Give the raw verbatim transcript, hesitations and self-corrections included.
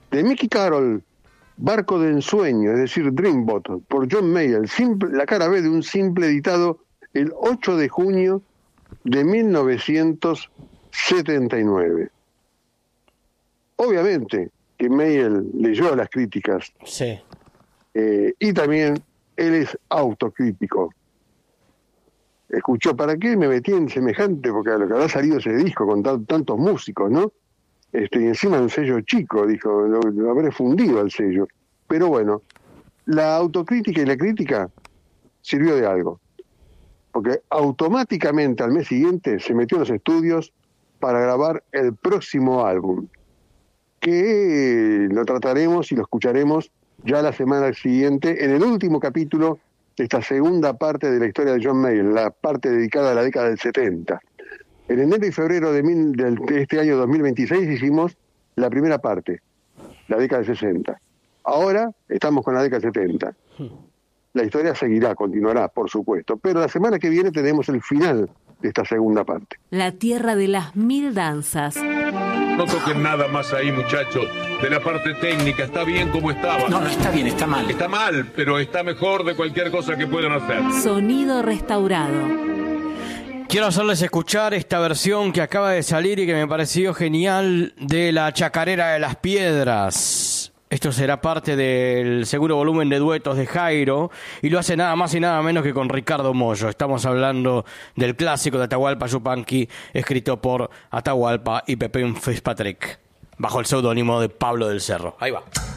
de Mickey Carroll, Barco de Ensueño, es decir, Dreamboat, por John Mayall, simple, la cara B de un simple, editado el ocho de junio de mil novecientos setenta y nueve. Obviamente que Mayall leyó las críticas, sí. eh, y también él es autocrítico. Escuchó, ¿para qué me metí en semejante? Porque a lo que habrá salido ese disco con t- tantos músicos, ¿no? Este, y encima un sello chico, dijo, lo, lo habré fundido al sello. Pero bueno, la autocrítica y la crítica sirvió de algo. Porque automáticamente al mes siguiente se metió en los estudios para grabar el próximo álbum, que lo trataremos y lo escucharemos ya la semana siguiente en el último capítulo de esta segunda parte de la historia de John Mayall, la parte dedicada a la década del setenta. En enero y febrero de, mil, de este año dos mil veintiséis hicimos la primera parte, la década del sesenta. Ahora estamos con la década del setenta. La historia seguirá, continuará, por supuesto, pero la semana que viene tenemos el final de esta segunda parte. La tierra de las mil danzas. No toquen nada más ahí, muchachos. De la parte técnica, está bien como estaba. No, no está bien, está mal. Está mal, pero está mejor de cualquier cosa que puedan hacer. Sonido restaurado. Quiero hacerles escuchar esta versión que acaba de salir y que me pareció genial, de La Chacarera de las Piedras. Esto será parte del seguro volumen de duetos de Jairo y lo hace nada más y nada menos que con Ricardo Mollo. Estamos hablando del clásico de Atahualpa Yupanqui, escrito por Atahualpa y Pepín Fitzpatrick, bajo el seudónimo de Pablo del Cerro. Ahí va.